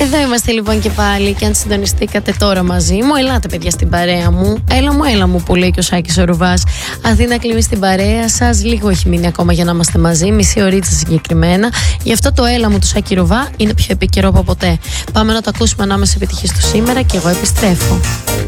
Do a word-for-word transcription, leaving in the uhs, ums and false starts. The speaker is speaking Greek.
Εδώ είμαστε λοιπόν και πάλι. Και αν συντονιστήκατε τώρα μαζί μου, ελάτε παιδιά στην παρέα μου. Έλα μου, έλα μου που λέει και ο Σάκης ο Ρουβάς. Αθήνα κλείνει στην παρέα σας. Λίγο έχει μείνει ακόμα για να είμαστε μαζί. Μισή ωρίτσα συγκεκριμένα. Γι' αυτό το έλα μου του Σάκη Ρουβά είναι πιο επίκαιρο από ποτέ. Πάμε να το ακούσουμε ανάμεσα επιτυχίες του σήμερα και εγώ επιστρέφω.